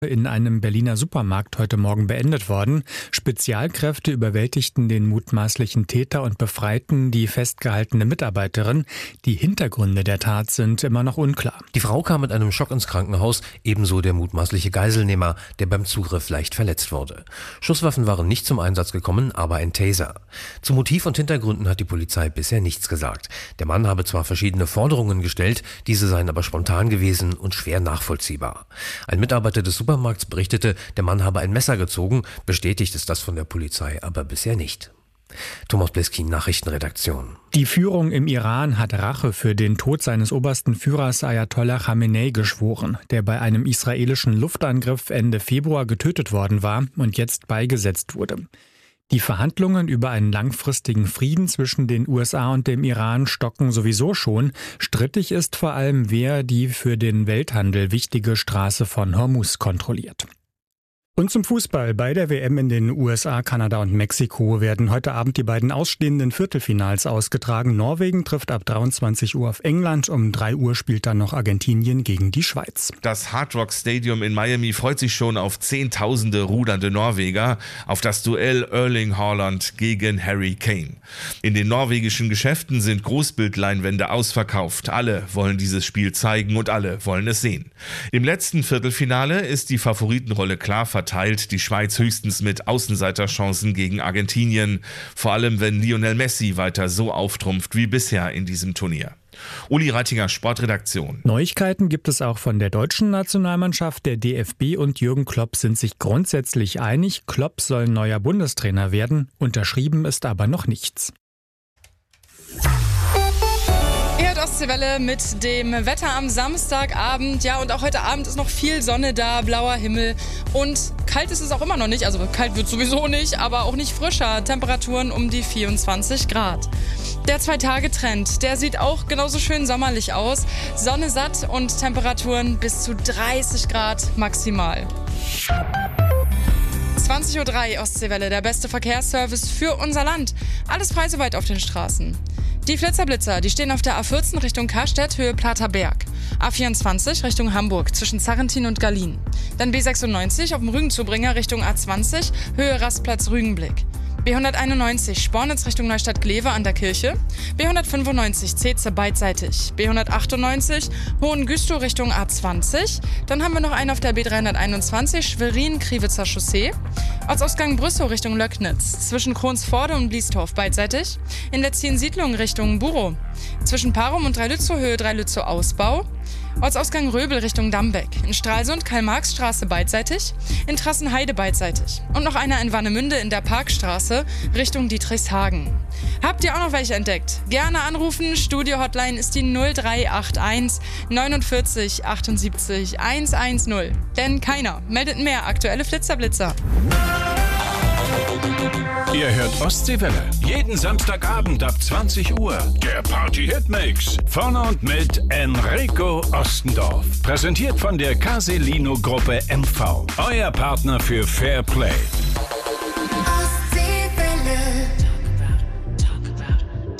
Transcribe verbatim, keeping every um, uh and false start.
in einem Berliner Supermarkt heute Morgen beendet worden. Spezialkräfte überwältigten den mutmaßlichen Täter und befreiten die festgehaltene Mitarbeiterin. Die Hintergründe der Tat sind immer noch unklar. Die Frau kam mit einem Schock ins Krankenhaus, ebenso der mutmaßliche Geiselnehmer, der beim Zugriff leicht verletzt wurde. Schusswaffen waren nicht zum Einsatz gekommen, aber ein Taser. Zu Motiv und Hintergründen hat die Polizei bisher nichts gesagt. Der Mann habe zwar verschiedene Forderungen gestellt, diese seien aber spontan gewesen und schwer nachvollziehbar. Ein Mitarbeiter des Supermarkts berichtete, der Mann habe ein Messer gezogen, bestätigt ist das von der Polizei aber bisher nicht. Thomas Bleskin, Nachrichtenredaktion. Die Führung im Iran hat Rache für den Tod seines obersten Führers Ayatollah Khamenei geschworen, der bei einem israelischen Luftangriff Ende Februar getötet worden war und jetzt beigesetzt wurde. Die Verhandlungen über einen langfristigen Frieden zwischen den U S A und dem Iran stocken sowieso schon. Strittig ist vor allem, wer die für den Welthandel wichtige Straße von Hormuz kontrolliert. Und zum Fußball. Bei der W M in den U S A, Kanada und Mexiko werden heute Abend die beiden ausstehenden Viertelfinals ausgetragen. Norwegen trifft ab dreiundzwanzig Uhr auf England. Um drei Uhr spielt dann noch Argentinien gegen die Schweiz. Das Hard Rock Stadium in Miami freut sich schon auf zehntausende rudernde Norweger, auf das Duell Erling Haaland gegen Harry Kane. In den norwegischen Geschäften sind Großbildleinwände ausverkauft. Alle wollen dieses Spiel zeigen und alle wollen es sehen. Im letzten Viertelfinale ist die Favoritenrolle klar verteilt, die Schweiz höchstens mit Außenseiterchancen gegen Argentinien, vor allem wenn Lionel Messi weiter so auftrumpft wie bisher in diesem Turnier. Uli Reitinger, Sportredaktion. Neuigkeiten gibt es auch von der deutschen Nationalmannschaft. Der D F B und Jürgen Klopp sind sich grundsätzlich einig. Klopp soll neuer Bundestrainer werden. Unterschrieben ist aber noch nichts. Ostseewelle mit dem Wetter am Samstagabend. Ja, und auch heute Abend ist noch viel Sonne da, blauer Himmel. Und kalt ist es auch immer noch nicht. Also kalt wird sowieso nicht, aber auch nicht frischer. Temperaturen um die vierundzwanzig Grad. Der Zwei-Tage-Trend, der sieht auch genauso schön sommerlich aus. Sonne satt und Temperaturen bis zu dreißig Grad maximal. zwanzig Uhr drei Ostseewelle, der beste Verkehrsservice für unser Land. Alles frei soweit auf den Straßen. Die Flitzerblitzer, die stehen auf der A vierzehn Richtung Karstedt, Höhe Platerberg. A vierundzwanzig Richtung Hamburg, zwischen Zarrentin und Gallien. Dann B sechsundneunzig auf dem Rügenzubringer Richtung A zwanzig, Höhe Rastplatz Rügenblick. B hunderteinundneunzig Spornitz Richtung Neustadt-Glewe an der Kirche. B hundertfünfundneunzig Zeze beidseitig. B hundertachtundneunzig Hohengüstow Richtung A zwanzig. Dann haben wir noch einen auf der B dreihunderteinundzwanzig Schwerin-Kriwitzer Chaussee. Ortsausgang Brüssow Richtung Löcknitz. Zwischen Kronsforde und Bliestorf beidseitig. In Letzin-Siedlung Richtung Burow. Zwischen Parum und Dreilützow Höhe Dreilützow Ausbau. Ortsausgang Röbel Richtung Dambeck. In Stralsund Karl-Marx-Straße beidseitig. In Trassenheide beidseitig. Und noch einer in Warnemünde in der Parkstraße Richtung Dietrichshagen. Habt ihr auch noch welche entdeckt? Gerne anrufen. Studio-Hotline ist die null drei acht eins neunundvierzig achtundsiebzig hundertzehn. Denn keiner meldet mehr aktuelle Flitzerblitzer. Ihr hört Ostseewelle. Jeden Samstagabend ab zwanzig Uhr. Der Party-Hitmix. Von und mit Enrico Ostendorf. Präsentiert von der Caselino-Gruppe M V. Euer Partner für Fair Play.